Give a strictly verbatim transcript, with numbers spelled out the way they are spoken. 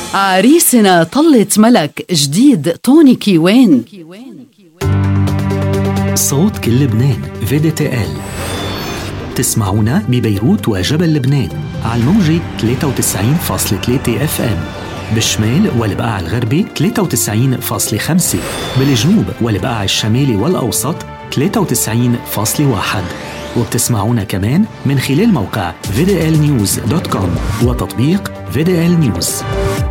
عريسنا طلة ملك جديد توني كيوان. صوت كل لبنان في دي تي إل. تسمعونا ببيروت وجبل لبنان على الموجة ثلاثة وتسعين فاصلة ثلاثة اف ام، بالشمال والبقاع الغربي ثلاثة وتسعين فاصلة خمسة، بالجنوب والبقاع الشمالي والأوسط ثلاثة وتسعين فاصلة واحد، وبتسمعونا كمان من خلال موقع في دي إل نيوز دوت كوم وتطبيق في دي إل نيوز.